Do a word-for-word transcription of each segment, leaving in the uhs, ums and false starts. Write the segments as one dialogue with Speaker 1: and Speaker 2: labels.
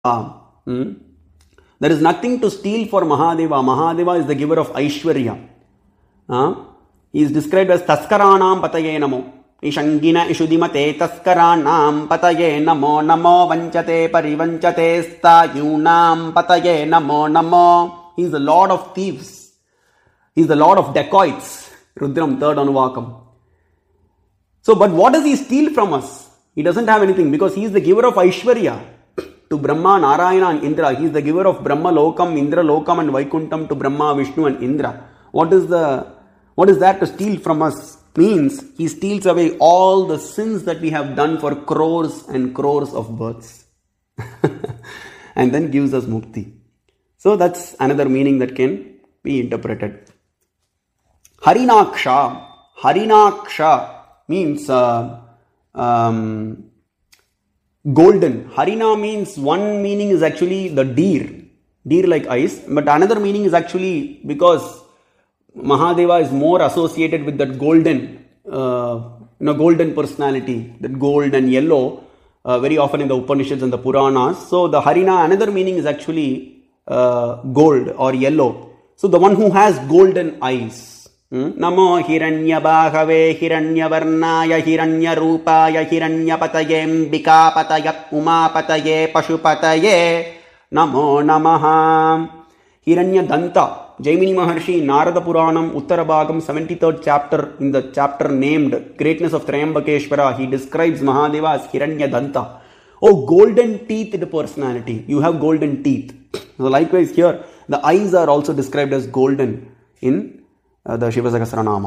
Speaker 1: Hmm? There is nothing to steal for Mahadeva. Mahadeva is the giver of Aishwarya. Uh, he is described as Taskaranam Pataye Namo. Ishangina Ishudimate Taskaranam Pataye Namo Namo Vanchate Parivanchate Stayunam Pataye Namo Namo. He is the Lord of thieves. He is the Lord of dacoits. Rudram, third Anuvakam. So, but what does he steal from us? He doesn't have anything because he is the giver of Aishwarya. To Brahma, Narayana and Indra. He is the giver of Brahma Lokam, Indra Lokam and Vaikuntham to Brahma, Vishnu and Indra. What is the what is that to steal from us? Means he steals away all the sins that we have done for crores and crores of births. And then gives us mukti. So that's another meaning that can be interpreted. Harinaksha. Harinaksha means uh, um, golden. Harina means one meaning is actually the deer. Deer like eyes. But another meaning is actually because Mahadeva is more associated with that golden, uh, you know, golden personality. That gold and yellow uh, very often in the Upanishads and the Puranas. So the Harina, another meaning is actually uh, gold or yellow. So the one who has golden eyes. Namo Hiranyabhave Hiranyavarnaya Hiranyarupaya Hiranyapataye Mbikapataye Umapataye Pashupataye Namo Namaha. Hiranyadanta. Jaimini Maharshi, Narada Puranam, Uttarabhagam, seventy-third chapter, in the chapter named Greatness of Triambakeshwara, he describes Mahadeva as Hiranyadanta. Oh, golden teethed personality. You have golden teeth. So likewise here, the eyes are also described as golden in Uh, the Shiva Sahasranama.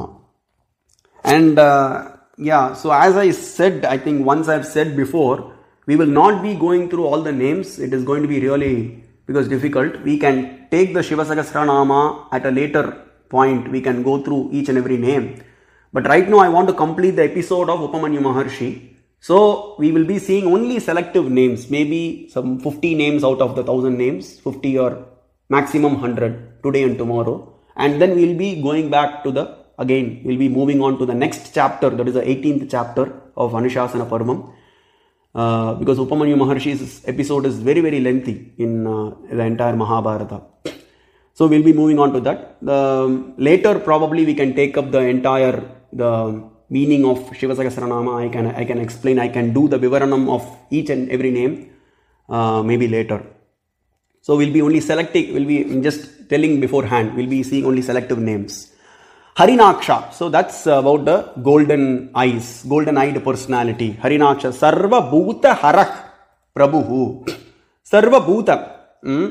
Speaker 1: And uh, yeah, so as I said, I think once I've said before, we will not be going through all the names. It is going to be really, because difficult. We can take the Shiva Sahasranama at a later point. We can go through each and every name. But right now I want to complete the episode of Upamanyu Maharshi. So we will be seeing only selective names. Maybe some fifty names out of the thousand names. fifty or maximum one hundred today and tomorrow. And then we will be going back to the, again, we will be moving on to the next chapter, that is the eighteenth chapter of Anushasana Parvam. Uh, because Upamanyu Maharshi's episode is very, very lengthy in uh, the entire Mahabharata. So we will be moving on to that. The, later probably we can take up the entire, the meaning of Shiva Sahasranama. I can, I can explain, I can do the Vivaranam of each and every name, uh, maybe later. So we'll be only selecting, we'll be just telling beforehand, we'll be seeing only selective names. Harinaksha, so that's about the golden eyes, golden eyed personality. Harinaksha, Sarva Bhuta Harah Prabhu. Sarva Bhuta. Hmm?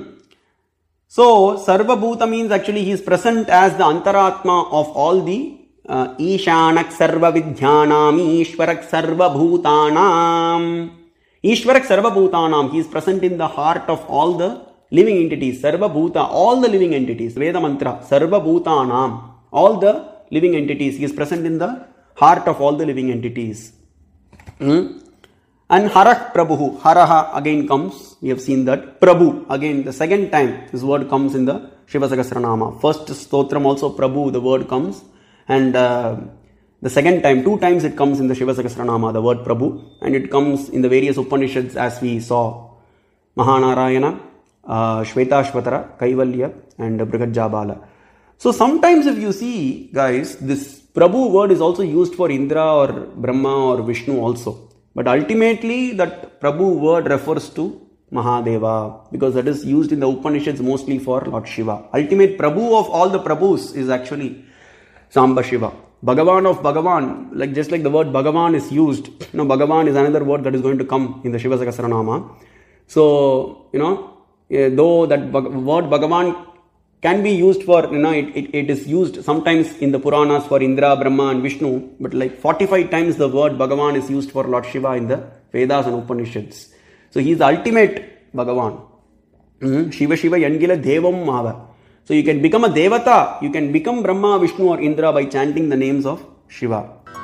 Speaker 1: So Sarva Bhuta means actually he is present as the Antaratma of all the uh, Ishanak Sarva Vidhyanam, Ishwarak Sarva Bhutanam. Ishwarak Sarva Bhutanam, he is present in the heart of all the living entities, Sarva Bhuta, all the living entities, Veda Mantra, Sarva Bhutanam, all the living entities. He is present in the heart of all the living entities. Hmm? And Harah Prabhu, Haraha again comes, we have seen that. Prabhu, again the second time this word comes in the Shiva Sahasranama. First stotram also Prabhu, the word comes. And uh, the second time, two times it comes in the Shiva Sahasranama, the word Prabhu. And it comes in the various Upanishads as we saw. Mahanarayana, Uh, Shvetashvatara, Kaivalya and uh, Brihajabala. So sometimes if you see, guys, this Prabhu word is also used for Indra or Brahma or Vishnu also. But ultimately that Prabhu word refers to Mahadeva, because that is used in the Upanishads mostly for Lord Shiva. Ultimate Prabhu of all the Prabhus is actually Samba Shiva. Bhagavan of Bhagavan, like just like the word Bhagavan is used, you know, Bhagavan is another word that is going to come in the Shiva Sahasranama. So, you know, Uh, though that word Bhagavan can be used for, you know, it, it, it is used sometimes in the Puranas for Indra, Brahma and Vishnu, but like forty-five times the word Bhagavan is used for Lord Shiva in the Vedas and Upanishads. So he is the ultimate Bhagavan. Mm-hmm. Shiva Shiva Yangila Devam Mava. So you can become a Devata, you can become Brahma, Vishnu or Indra by chanting the names of Shiva.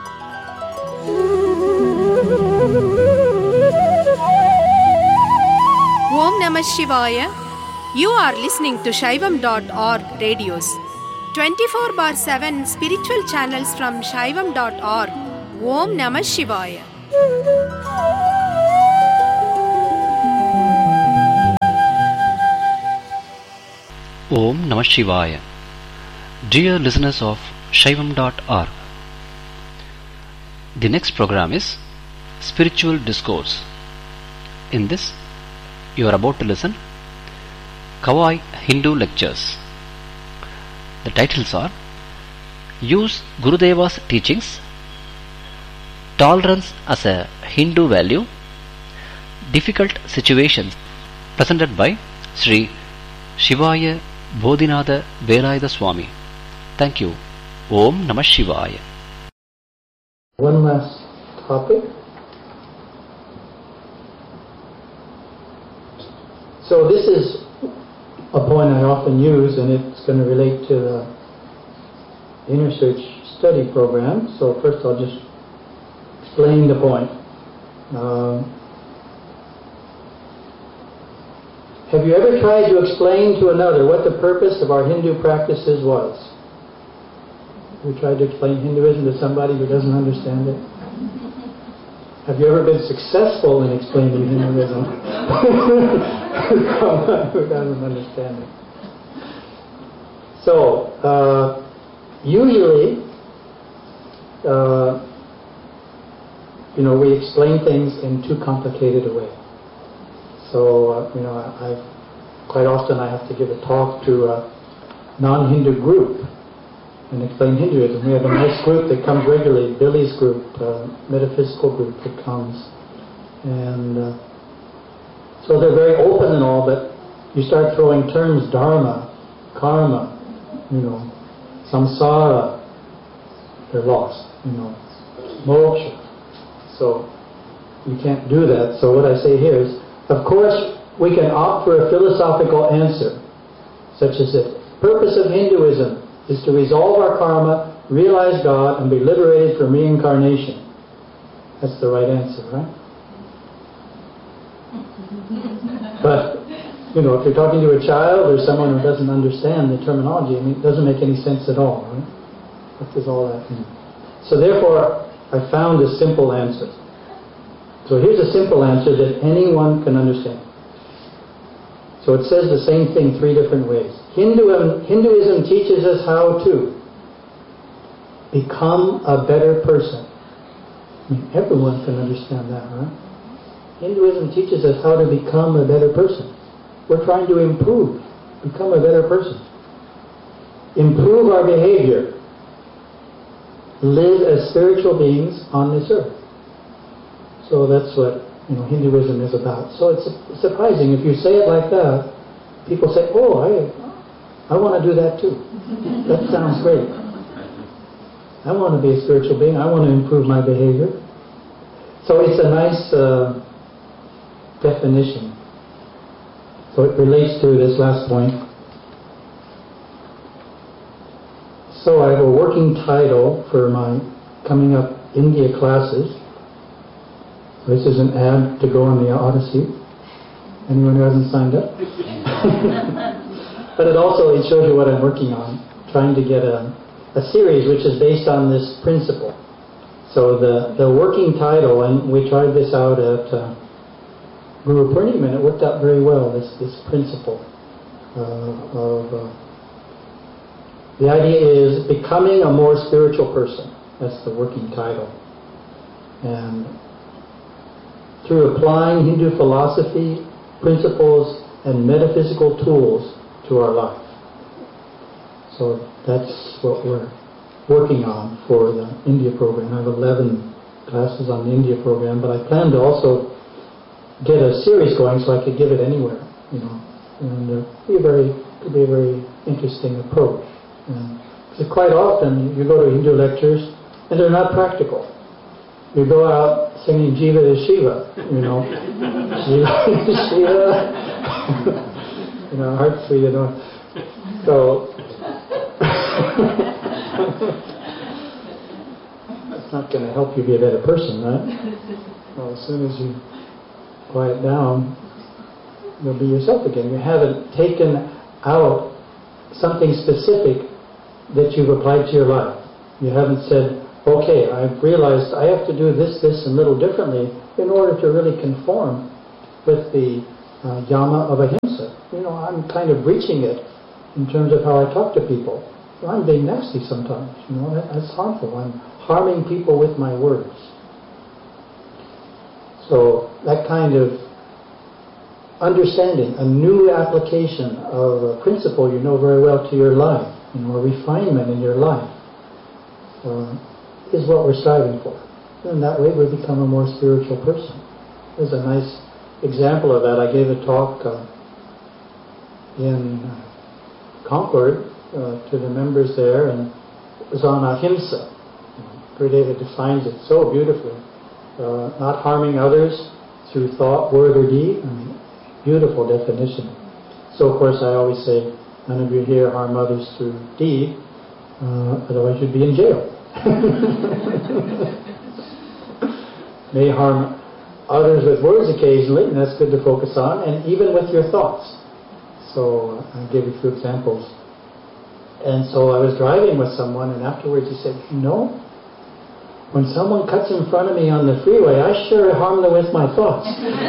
Speaker 2: Om Namah Shivaya. You are listening to Shaivam dot org radios. twenty-four bar seven spiritual channels from Shaivam dot org. Om Namah Shivaya.
Speaker 3: Om Namah Shivaya. Dear listeners of Shaivam dot org, the next program is Spiritual Discourse. In this, you are about to listen Kawai Hindu Lectures. The titles are Use Gurudeva's Teachings, Tolerance as a Hindu Value, Difficult Situations, presented by Sri Shivaya Bodhinatha Velayatha Swami. Thank you. Om Namah Shivaya.
Speaker 4: One last topic. So this is a point I often use, and it's going to relate to the Inner Search study program. So first I'll just explain the point. Uh, have you ever tried to explain to another what the purpose of our Hindu practices was? Have you tried to explain Hinduism to somebody who doesn't understand it? Have you ever been successful in explaining Hinduism to someone who doesn't understand it? So, uh, usually, uh, you know, we explain things in too complicated a way. So, uh, you know, I, I quite often I have to give a talk to a non-Hindu group and explain Hinduism. We have a nice group that comes regularly, Billy's group, uh, metaphysical group that comes. And uh, so they're very open and all, but you start throwing terms, dharma, karma, you know, samsara, they're lost, you know, moksha. So you can't do that. So what I say here is, of course, we can opt for a philosophical answer, such as this. Purpose of Hinduism is to resolve our karma, realize God, and be liberated from reincarnation. That's the right answer, right? But, you know, if you're talking to a child or someone who doesn't understand the terminology, I mean, it doesn't make any sense at all, right? What does all that mean? So therefore, I found a simple answer. So here's a simple answer that anyone can understand. So it says the same thing three different ways. Hinduism, Hinduism teaches us how to become a better person. I mean, everyone can understand that, right? Hinduism teaches us how to become a better person. We're trying to improve, become a better person. Improve our behavior. Live as spiritual beings on this earth. So that's what, you know, Hinduism is about. So it's surprising if you say it like that. People say, "Oh, I, I want to do that too. That sounds great. I want to be a spiritual being. I want to improve my behavior." So it's a nice uh, definition. So it relates to this last point. So I have a working title for my coming up India classes. This is an ad to go on the Odyssey. Anyone who hasn't signed up? But it also it shows you what I'm working on, trying to get a, a series which is based on this principle. So the, the working title, and we tried this out at uh, Guru Purnima, and it worked out very well, this, this principle uh, of... Uh, the idea is becoming a more spiritual person. That's the working title. And through applying Hindu philosophy, principles, and metaphysical tools to our life. So that's what we're working on for the India program. I have eleven classes on the India program, but I plan to also get a series going so I could give it anywhere, you know, and uh, be a very, could be a very interesting approach. Because quite often you go to Hindu lectures and they're not practical. You go out singing Jiva is Shiva, you know, Shiva is Shiva, you know, heart sweet, you know. So, that's not going to help you be a better person, right? Well, as soon as you quiet down, you'll be yourself again. You haven't taken out something specific that you've applied to your life. You haven't said, okay, I've realized I have to do this, this, and little differently in order to really conform with the uh, yama of ahimsa. You know, I'm kind of breaching it in terms of how I talk to people. I'm being nasty sometimes, you know, that, that's harmful. I'm harming people with my words. So that kind of understanding, a new application of a principle you know very well to your life, you know, a refinement in your life, uh, is what we're striving for. And that way we become a more spiritual person. There's a nice example of that. I gave a talk uh, in Concord uh, to the members there, and it was on ahimsa. Gurudeva defines it so beautifully. Uh, not harming others through thought, word, or deed. I mean, beautiful definition. So, of course, I always say, none of you here harm others through deed, uh, otherwise you'd be in jail. May harm others with words occasionally, and that's good to focus on, and even with your thoughts. So, uh, I'll give you a few examples. And so I was driving with someone, and afterwards he said, you know, when someone cuts in front of me on the freeway, I sure harm them with my thoughts.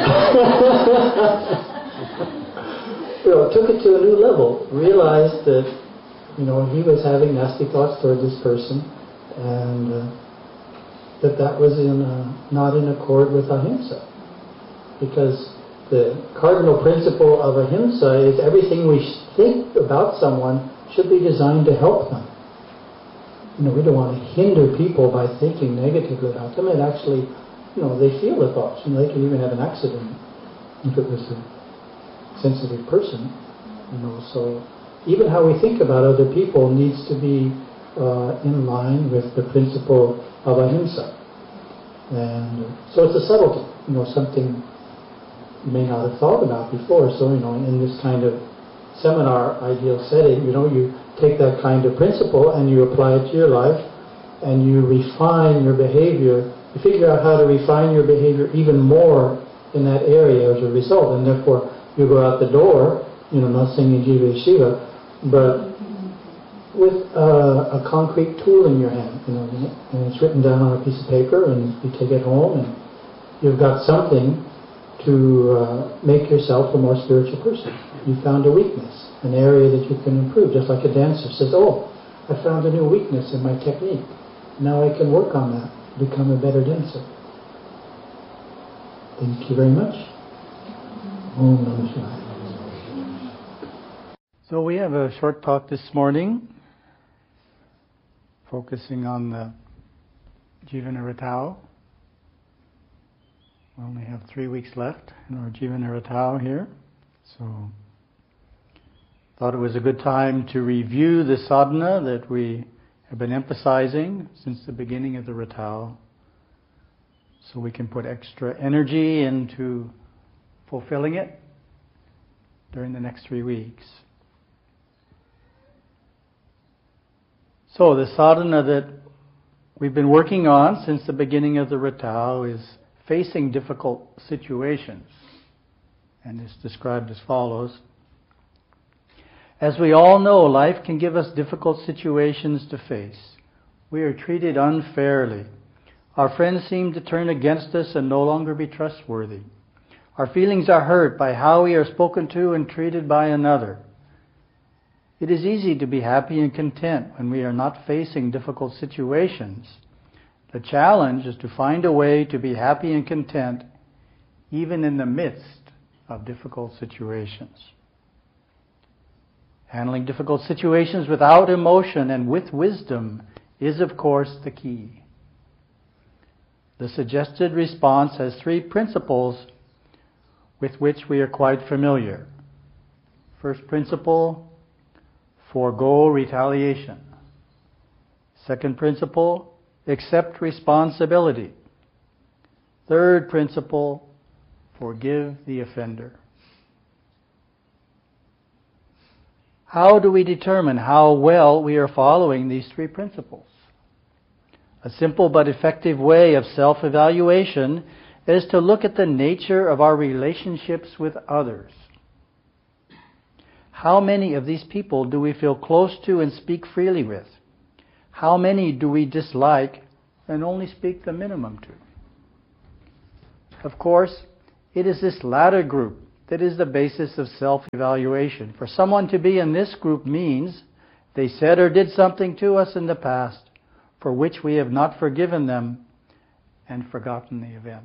Speaker 4: You know, took it to a new level. Realized that, you know, he was having nasty thoughts towards this person, and uh, that that was in uh, not in accord with ahimsa, because the cardinal principle of ahimsa is everything we think about someone should be designed to help them. You know, we don't want to hinder people by thinking negatively about them, and actually, you know, they feel the thoughts, and they can even have an accident if it was a sensitive person, you know. So even how we think about other people needs to be uh, in line with the principle of ahimsa. And so it's a subtlety, you know, something you may not have thought about before. So, you know, in this kind of seminar ideal setting, you know, you take that kind of principle and you apply it to your life, and you refine your behavior. You figure out how to refine your behavior even more in that area as a result, and therefore you go out the door, you know, not singing Jiva Shiva, but with uh, a concrete tool in your hand, you know, and it's written down on a piece of paper, and you take it home, and you've got something to uh, make yourself a more spiritual person. You found a weakness, an area that you can improve, just like a dancer says, oh, I found a new weakness in my technique. Now I can work on that, become a better dancer. Thank you very much. Om Namah Shivaya. So we have a short talk this morning, focusing on the Jivana-Ratau. We only have three weeks left in our Jivana-Ratau here, so thought it was a good time to review the sadhana that we have been emphasizing since the beginning of the Ratau, so we can put extra energy into fulfilling it during the next three weeks. So the sadhana that we've been working on since the beginning of the Ratau is facing difficult situations, and it's described as follows. As we all know, life can give us difficult situations to face. We are treated unfairly. Our friends seem to turn against us and no longer be trustworthy. Our feelings are hurt by how we are spoken to and treated by another. It is easy to be happy and content when we are not facing difficult situations. The challenge is to find a way to be happy and content even in the midst of difficult situations. Handling difficult situations without emotion and with wisdom is, of course, the key. The suggested response has three principles with which we are quite familiar. First principle, forego retaliation. Second principle, accept responsibility. Third principle, forgive the offender. How do we determine how well we are following these three principles? A simple but effective way of self-evaluation is to look at the nature of our relationships with others. How many of these people do we feel close to and speak freely with? How many do we dislike and only speak the minimum to? Of course, it is this latter group that is the basis of self-evaluation. For someone to be in this group means they said or did something to us in the past for which we have not forgiven them and forgotten the event.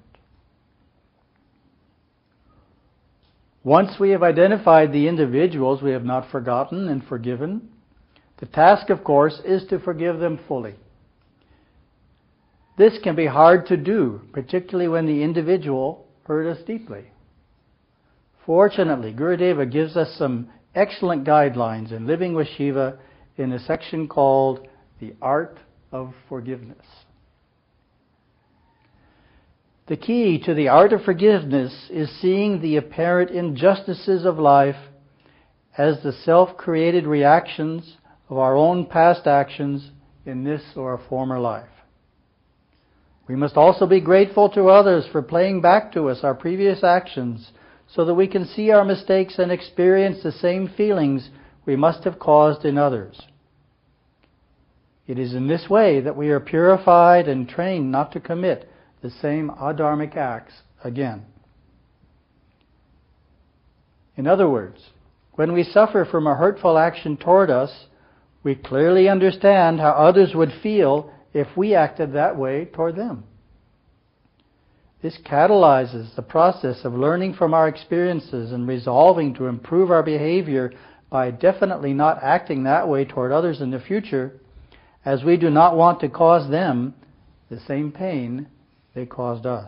Speaker 4: Once we have identified the individuals we have not forgotten and forgiven, the task, of course, is to forgive them fully. This can be hard to do, particularly when the individual hurt us deeply. Fortunately, Gurudeva gives us some excellent guidelines in Living with Shiva in a section called The Art of Forgiveness. The key to the art of forgiveness is seeing the apparent injustices of life as the self-created reactions of our own past actions in this or a former life. We must also be grateful to others for playing back to us our previous actions so that we can see our mistakes and experience the same feelings we must have caused in others. It is in this way that we are purified and trained not to commit the same adharmic acts again. In other words, when we suffer from a hurtful action toward us, we clearly understand how others would feel if we acted that way toward them. This catalyzes the process of learning from our experiences and resolving to improve our behavior by definitely not acting that way toward others in the future, as we do not want to cause them the same pain they caused us.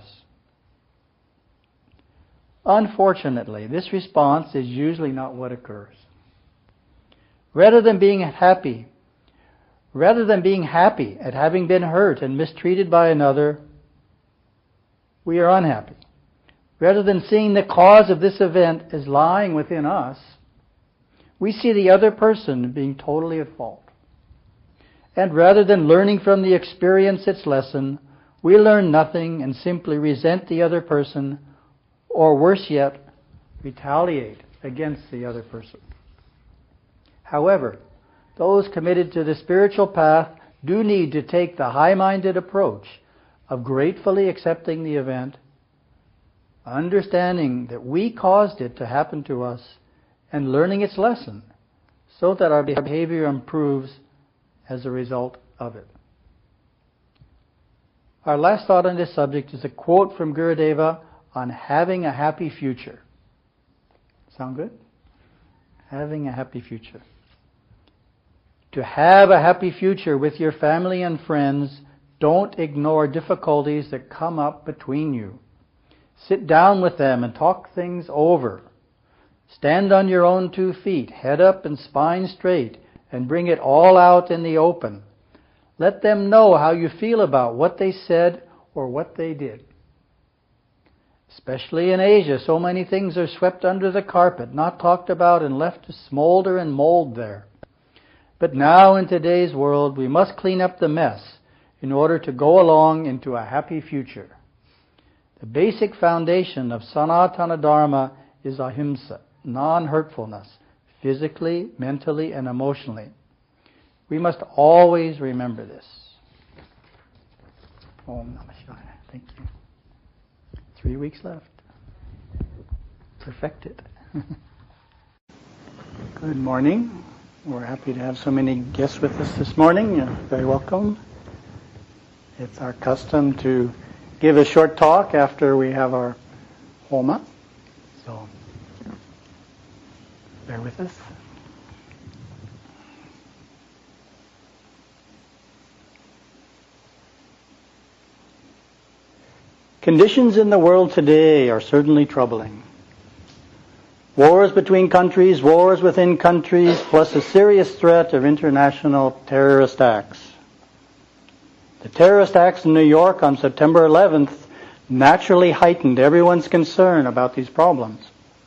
Speaker 4: Unfortunately, this response is usually not what occurs. Rather than being happy, rather than being happy at having been hurt and mistreated by another, we are unhappy. Rather than seeing the cause of this event as lying within us, we see the other person being totally at fault. And rather than learning from the experience its lesson, we learn nothing and simply resent the other person, or worse yet, retaliate against the other person. However, those committed to the spiritual path do need to take the high-minded approach of gratefully accepting the event, understanding that we caused it to happen to us, and learning its lesson so that our behavior improves as a result of it. Our last thought on this subject is a quote from Gurudeva on having a happy future. Sound good? Having a happy future. To have a happy future with your family and friends, don't ignore difficulties that come up between you. Sit down with them and talk things over. Stand on your own two feet, head up and spine straight, and bring it all out in the open. Let them know how you feel about what they said or what they did. Especially in Asia, so many things are swept under the carpet, not talked about, and left to smolder and mold there. But now in today's world, we must clean up the mess in order to go along into a happy future. The basic foundation of Sanatana Dharma is ahimsa, non-hurtfulness, physically, mentally, and emotionally. We must always remember this. Om Namah Shivaya. Thank you. Three weeks left. Perfected. Good morning. We're happy to have so many guests with us this morning. You're very welcome. It's our custom to give a short talk after we have our Homa. So, bear with us. Conditions in the world today are certainly troubling. Wars between countries, wars within countries, plus a serious threat of international terrorist acts. The terrorist acts in New York on September eleventh naturally heightened everyone's concern about these problems.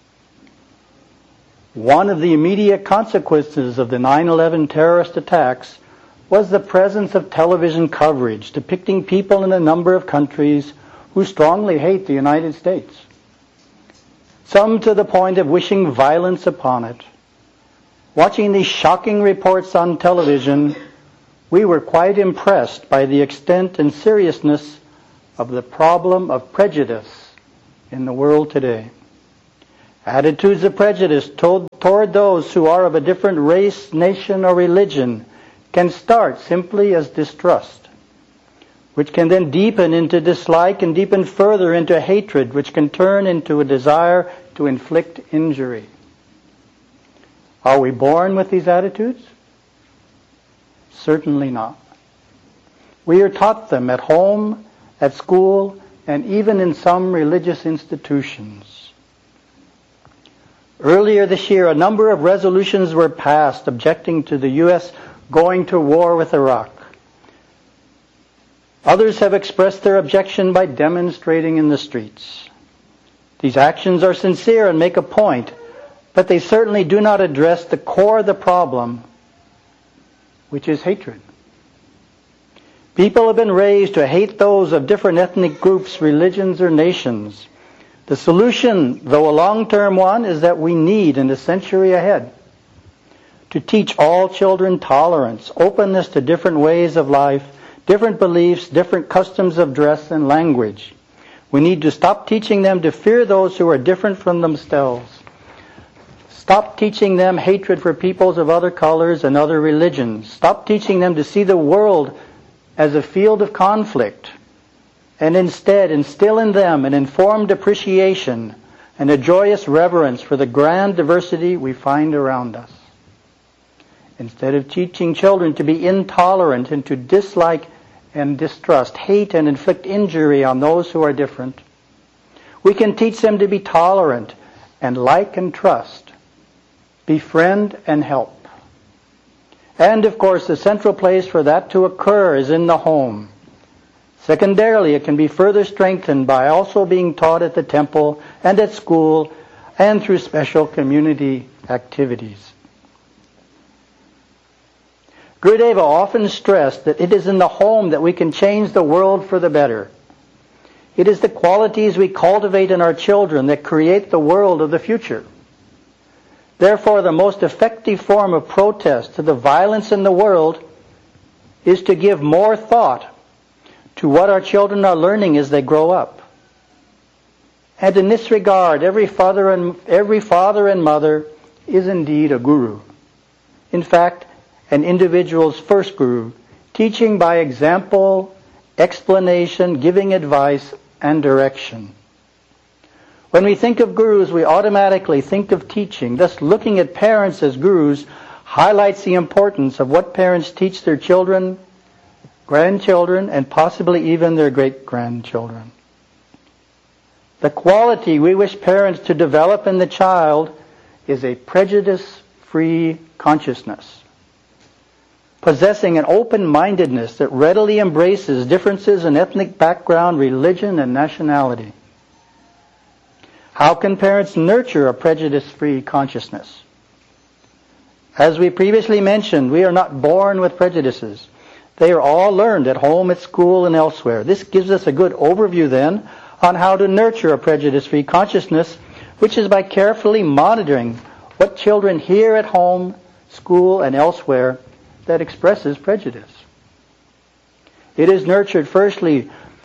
Speaker 4: One of the immediate consequences of the nine eleven terrorist attacks was the presence of television coverage depicting people in a number of countries who strongly hate the United States, some to the point of wishing violence upon it. Watching these shocking reports on television, we were quite impressed by the extent and seriousness of the problem of prejudice in the world today. Attitudes of prejudice toward, toward those who are of a different race, nation, or religion can start simply as distrust, which can then deepen into dislike and deepen further into hatred, which can turn into a desire to inflict injury. Are we born with these attitudes? Certainly not. We are taught them at home, at school, and even in some religious institutions. Earlier this year, a number of resolutions were passed objecting to the U S going to war with Iraq. Others have expressed their objection by demonstrating in the streets. These actions are sincere and make a point, but they certainly do not address the core of the problem, which is hatred. People have been raised to hate those of different ethnic groups, religions, or nations. The solution, though a long-term one, is that we need, in the century ahead, to teach all children tolerance, openness to different ways of life, different beliefs, different customs of dress and language. We need to stop teaching them to fear those who are different from themselves. Stop teaching them hatred for peoples of other colors and other religions. Stop teaching them to see the world as a field of conflict, and instead instill in them an informed appreciation and a joyous reverence for the grand diversity we find around us. Instead of teaching children to be intolerant and to dislike and distrust, hate and inflict injury on those who are different, we can teach them to be tolerant and like and trust, befriend and help. And of course, the central place for that to occur is in the home. Secondarily, it can be further strengthened by also being taught at the temple and at school and through special community activities. Gurudeva often stressed that it is in the home that we can change the world for the better. It is the qualities we cultivate in our children that create the world of the future. Therefore, the most effective form of protest to the violence in the world is to give more thought to what our children are learning as they grow up. And in this regard, every father and every father and mother is indeed a guru. In fact, an individual's first guru, teaching by example, explanation, giving advice, and direction. When we think of gurus, we automatically think of teaching. Thus, looking at parents as gurus highlights the importance of what parents teach their children, grandchildren, and possibly even their great-grandchildren. The quality we wish parents to develop in the child is a prejudice-free consciousness, possessing an open-mindedness that readily embraces differences in ethnic background, religion, and nationality. How can parents nurture a prejudice-free consciousness? As we previously mentioned, we are not born with prejudices. They are all learned at home, at school, and elsewhere. This gives us a good overview then on how to nurture a prejudice-free consciousness, which is by carefully monitoring what children hear at home, school, and elsewhere that expresses prejudice. It is nurtured firstly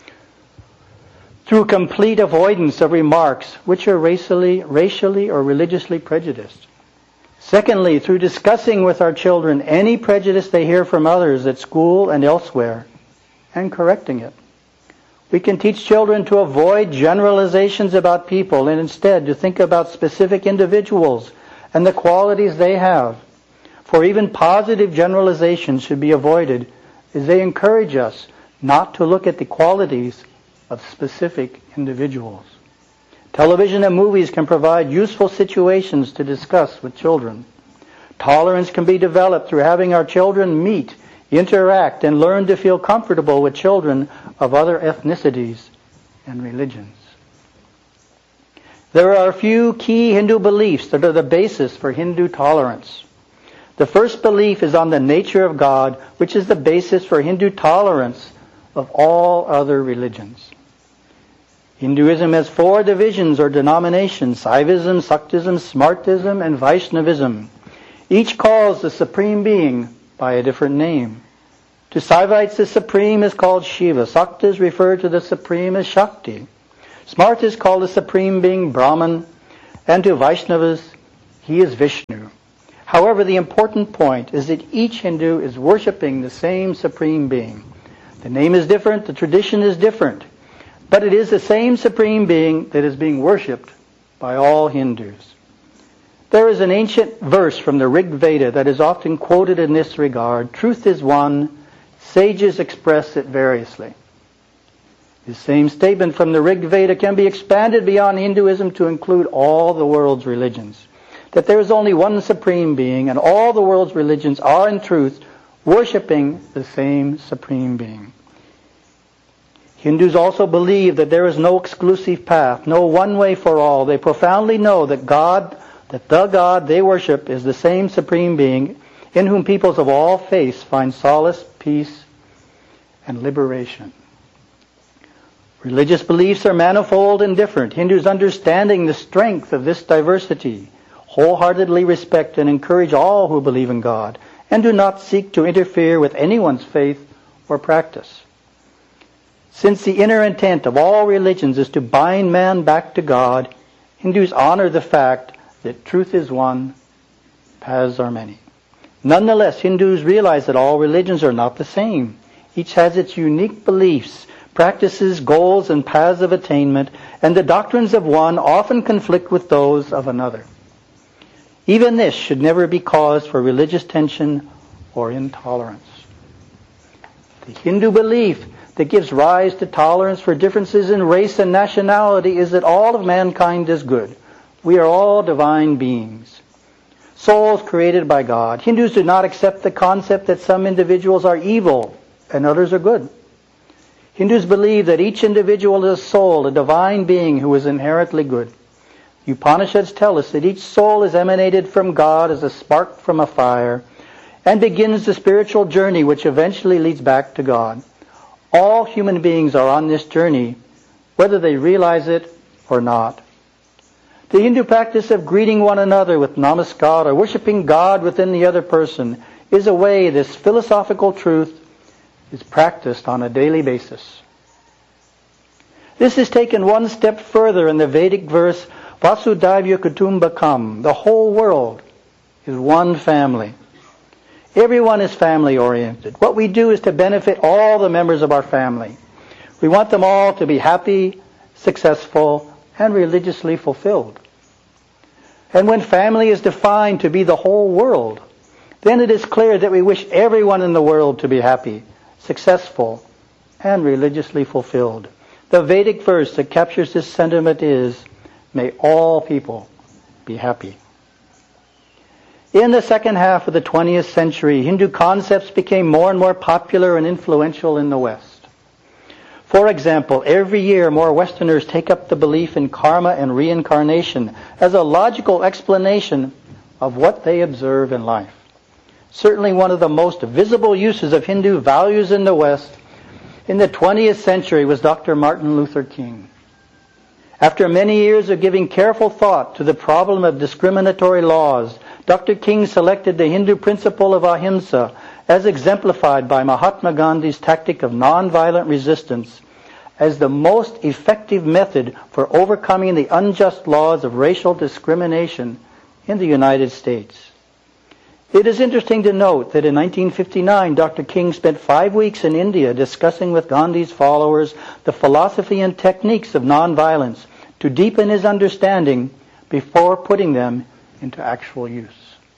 Speaker 4: through complete avoidance of remarks which are racially, racially or religiously prejudiced. Secondly, through discussing with our children any prejudice they hear from others at school and elsewhere, and correcting it. We can teach children to avoid generalizations about people and instead to think about specific individuals and the qualities they have. For even positive generalizations should be avoided as they encourage us not to look at the qualities of specific individuals. Television and movies can provide useful situations to discuss with children. Tolerance can be developed through having our children meet, interact, and learn to feel comfortable with children of other ethnicities and religions. There are a few key Hindu beliefs that are the basis for Hindu tolerance. The first belief is on the nature of God, which is the basis for Hindu tolerance of all other religions. Hinduism has four divisions or denominations: Saivism, Saktism, Smartism, and Vaishnavism. Each calls the Supreme Being by a different name. To Saivites, the Supreme is called Shiva. Saktas refer to the Supreme as Shakti. Smartists call the Supreme Being Brahman.
Speaker 5: and to Vaishnavas, he is Vishnu. However, the important point is that each Hindu is worshipping the same Supreme Being. The name is different, the tradition is different, but it is the same Supreme Being that is being worshipped by all Hindus. There is an ancient verse from the Rig Veda that is often quoted in this regard. Truth is one, sages express it variously. This same statement from the Rig Veda can be expanded beyond Hinduism to include all the world's religions. That there is only one Supreme Being, and all the world's religions are in truth worshipping the same Supreme Being. Hindus also believe that there is no exclusive path, no one way for all. They profoundly know that God, that the God they worship is the same Supreme Being in whom peoples of all faiths find solace, peace, and liberation. Religious beliefs are manifold and different. Hindus, understanding the strength of this diversity, wholeheartedly respect and encourage all who believe in God and do not seek to interfere with anyone's faith or practice. Since the inner intent of all religions is to bind man back to God, Hindus honor the fact that truth is one, paths are many. Nonetheless, Hindus realize that all religions are not the same. Each has its unique beliefs, practices, goals, and paths of attainment, and the doctrines of one often conflict with those of another. Even this should never be cause for religious tension or intolerance. The Hindu belief that gives rise to tolerance for differences in race and nationality is that all of mankind is good. We are all divine beings, souls created by God. Hindus do not accept the concept that some individuals are evil and others are good. Hindus believe that each individual is a soul, a divine being who is inherently good. The Upanishads tell us that each soul is emanated from God as a spark from a fire and begins the spiritual journey which eventually leads back to God. All human beings are on this journey, whether they realize it or not. The Hindu practice of greeting one another with namaskar, or worshipping God within the other person, is a way this philosophical truth is practiced on a daily basis. This is taken one step further in the Vedic verse, Vasudhaiva Kutumbakam. The whole world is one family. Everyone is family-oriented. What we do is to benefit all the members of our family. We want them all to be happy, successful, and religiously fulfilled. And when family is defined to be the whole world, then it is clear that we wish everyone in the world to be happy, successful, and religiously fulfilled. The Vedic verse that captures this sentiment is, may all people be happy. In the second half of the twentieth century, Hindu concepts became more and more popular and influential in the West. For example, every year more Westerners take up the belief in karma and reincarnation as a logical explanation of what they observe in life. Certainly one of the most visible uses of Hindu values in the West in the twentieth century was Doctor Martin Luther King. After many years of giving careful thought to the problem of discriminatory laws, Doctor King selected the Hindu principle of ahimsa, as exemplified by Mahatma Gandhi's tactic of nonviolent resistance, as the most effective method for overcoming the unjust laws of racial discrimination in the United States. It is interesting to note that in nineteen fifty-nine, Doctor King spent five weeks in India discussing with Gandhi's followers the philosophy and techniques of nonviolence to deepen his understanding before putting them into actual use.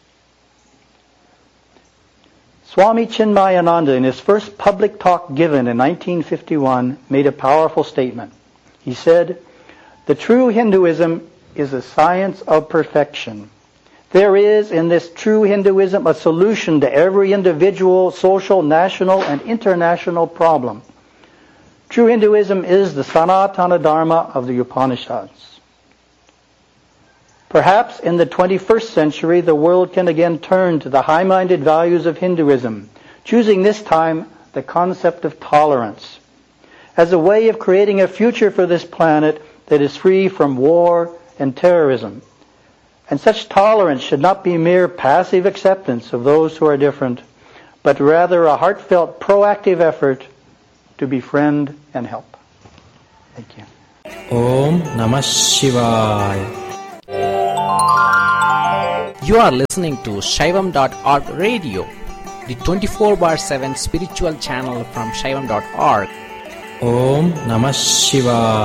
Speaker 5: Swami Chinmayananda, in his first public talk given in nineteen fifty-one, made a powerful statement. He said, "The true Hinduism is a science of perfection. There is in this true Hinduism a solution to every individual, social, national, and international problem. True Hinduism is the Sanatana Dharma of the Upanishads." Perhaps in the twenty-first century, the world can again turn to the high-minded values of Hinduism, choosing this time the concept of tolerance as a way of creating a future for this planet that is free from war and terrorism. And such tolerance should not be mere passive acceptance of those who are different, but rather a heartfelt, proactive effort to befriend and help. Thank you.
Speaker 6: Om Namah Shivaya. You are listening to Shaivam dot org radio, the twenty-four bar seven spiritual channel from Shaivam dot org.
Speaker 7: Om Namah Shivaya.